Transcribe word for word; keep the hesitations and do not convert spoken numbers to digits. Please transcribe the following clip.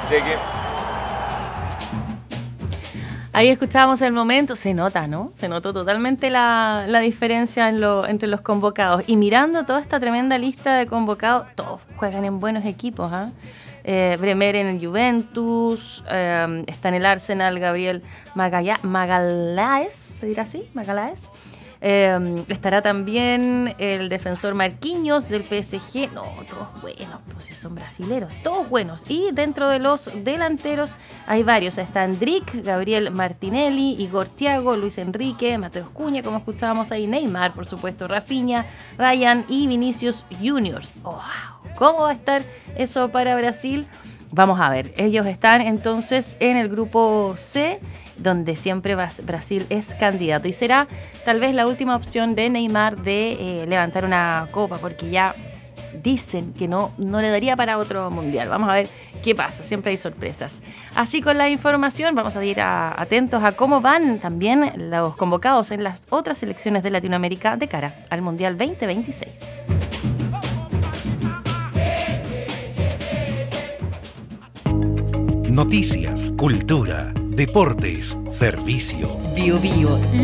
Así que ahí escuchábamos el momento, se nota, ¿no? Se notó totalmente la, la diferencia en lo, entre los convocados. Y mirando toda esta tremenda lista de convocados, todos juegan en buenos equipos, ¿ah? ¿eh? Bremer en el Juventus, eh, está en el Arsenal Gabriel Magalla, Magaláes, ¿se dirá así? Magaláes. Eh, estará también el defensor Marquinhos del P S G. No, todos buenos, pues son brasileros, todos buenos. Y dentro de los delanteros hay varios. Está Endrick, Gabriel Martinelli, Igor Thiago, Luis Enrique, Mateus Cunha, como escuchábamos ahí, Neymar, por supuesto, Rafinha, Ryan y Vinicius Junior. Oh, wow. ¿Cómo va a estar eso para Brasil? Vamos a ver, ellos están entonces en el grupo C, donde siempre Brasil es candidato. Y será tal vez la última opción de Neymar de eh, levantar una copa, porque ya dicen que no, no le daría para otro mundial. Vamos a ver qué pasa, siempre hay sorpresas. Así con la información, vamos a ir a, atentos a cómo van también los convocados en las otras selecciones de Latinoamérica de cara al Mundial veinte veintiséis. Noticias, cultura, deportes, servicio. Bio Bio.